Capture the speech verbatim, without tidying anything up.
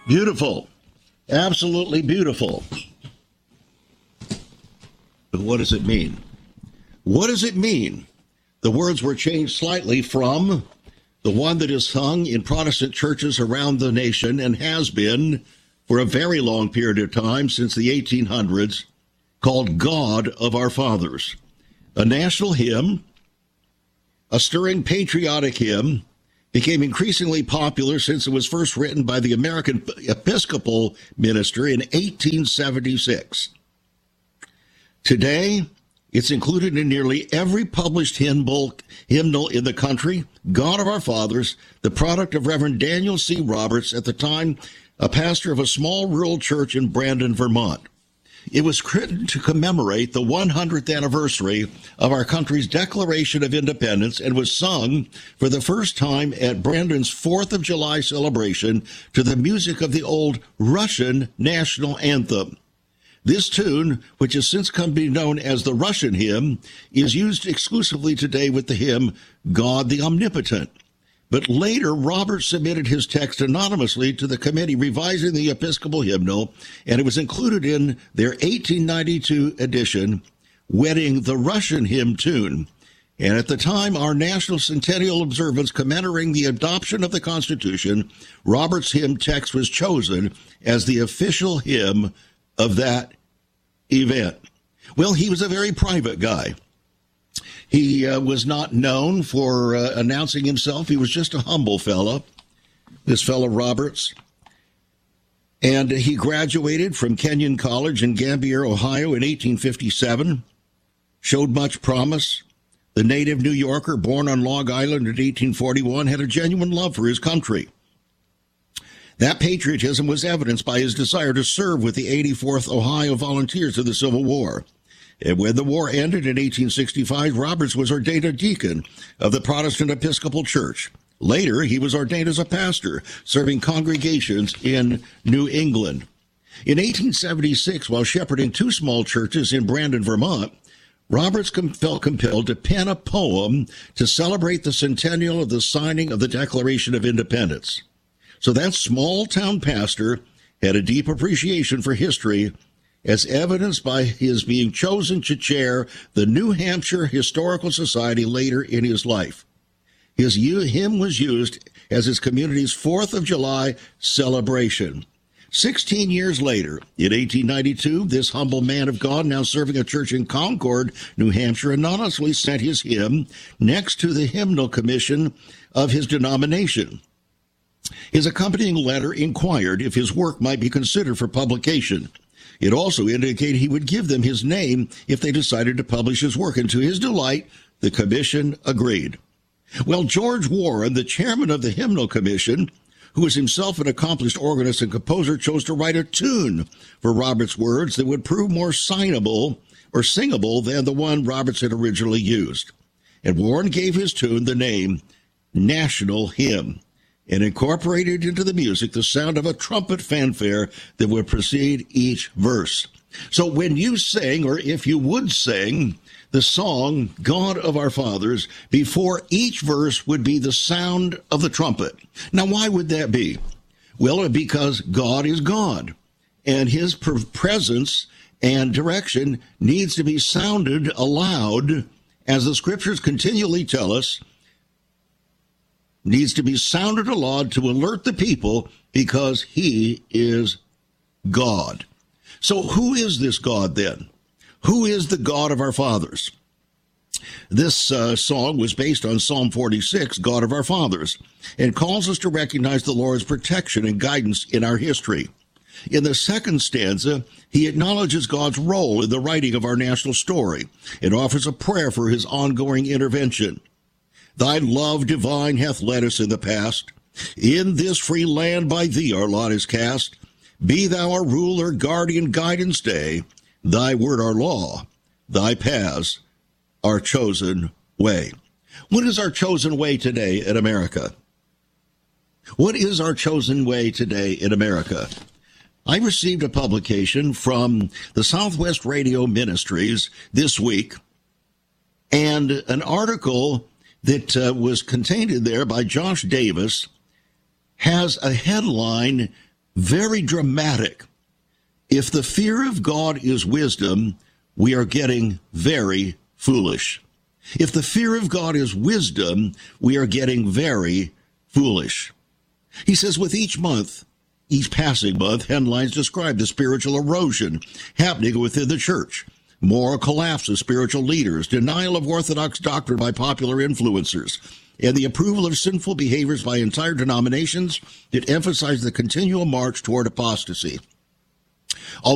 Beautiful. Absolutely beautiful. But what does it mean? What does it mean? The words were changed slightly from the one that is sung in Protestant churches around the nation and has been for a very long period of time since the eighteen hundreds, called God of Our Fathers. A national hymn, a stirring patriotic hymn, became increasingly popular since it was first written by the American Episcopal minister in eighteen seventy-six. Today, it's included in nearly every published hymnal, hymnal in the country. God of Our Fathers, the product of Reverend Daniel C. Roberts, at the time a pastor of a small rural church in Brandon, Vermont. It was written to commemorate the one hundredth anniversary of our country's Declaration of Independence and was sung for the first time at Brandon's fourth of July celebration to the music of the old Russian national anthem. This tune, which has since come to be known as the Russian hymn, is used exclusively today with the hymn God the Omnipotent. But later, Roberts submitted his text anonymously to the committee revising the Episcopal hymnal, and it was included in their eighteen ninety-two edition, wedding the Russian hymn tune. And at the time, our national centennial observance commemorating the adoption of the Constitution, Roberts' hymn text was chosen as the official hymn of that event. Well, he was a very private guy. He uh, was not known for uh, announcing himself. He was just a humble fellow, this fellow Roberts. And he graduated from Kenyon College in Gambier, Ohio in eighteen fifty-seven, showed much promise. The native New Yorker, born on Long Island in eighteen forty-one, had a genuine love for his country. That patriotism was evidenced by his desire to serve with the eighty-fourth Ohio Volunteers of the Civil War. And when the war ended in eighteen sixty-five, Roberts was ordained a deacon of the Protestant Episcopal Church. Later, he was ordained as a pastor, serving congregations in New England. In eighteen seventy-six, while shepherding two small churches in Brandon, Vermont, Roberts com- felt compelled to pen a poem to celebrate the centennial of the signing of the Declaration of Independence. So that small-town pastor had a deep appreciation for history, as evidenced by his being chosen to chair the New Hampshire Historical Society later in his life. His hymn was used as his community's fourth of July celebration. Sixteen years later, in eighteen ninety-two, this humble man of God, now serving a church in Concord, New Hampshire, anonymously sent his hymn next to the hymnal commission of his denomination. His accompanying letter inquired if his work might be considered for publication. It also indicated he would give them his name if they decided to publish his work, and to his delight, the commission agreed. Well, George Warren, the chairman of the Hymnal Commission, who was himself an accomplished organist and composer, chose to write a tune for Roberts' words that would prove more signable or singable than the one Roberts had originally used. And Warren gave his tune the name National Hymn, and incorporated into the music the sound of a trumpet fanfare that would precede each verse. So when you sing, or if you would sing, the song, God of Our Fathers, before each verse would be the sound of the trumpet. Now, why would that be? Well, because God is God, and his presence and direction needs to be sounded aloud, as the scriptures continually tell us, needs to be sounded aloud to alert the people, because he is God. So who is this God then? Who is the God of our fathers? This uh, song was based on Psalm forty-six, God of Our Fathers, and calls us to recognize the Lord's protection and guidance in our history. In the second stanza, he acknowledges God's role in the writing of our national story and offers a prayer for his ongoing intervention. Thy love divine hath led us in the past. In this free land by thee our lot is cast. Be thou our ruler, guardian, guide, and stay. Thy word our law, thy paths our chosen way. What is our chosen way today in America? What is our chosen way today in America? I received a publication from the Southwest Radio Ministries this week, and an article that uh, was contained in there by Josh Davis has a headline very dramatic. If the fear of God is wisdom, we are getting very foolish. If the fear of God is wisdom, we are getting very foolish. He says with each month, each passing month, headlines describe the spiritual erosion happening within the church, moral collapse of spiritual leaders, denial of orthodox doctrine by popular influencers, and the approval of sinful behaviors by entire denominations that emphasize the continual march toward apostasy. Although